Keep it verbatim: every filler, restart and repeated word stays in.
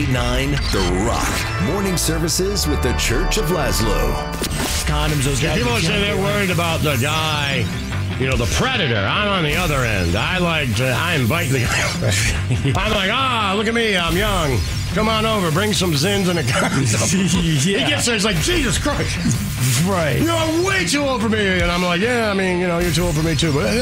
nine The Rock. Morning services with the Church of Laszlo. Condoms, those guys. People say they're worried about the guy, you know, the predator. I'm on the other end. I like to, I invite the guy. I'm like, ah, look at me, I'm young. Come on over, bring some Zins and a condom. Yeah. He gets there, he's like, Jesus Christ. Right. You're way too old for me. And I'm like, yeah, I mean, you know, you're too old for me too. But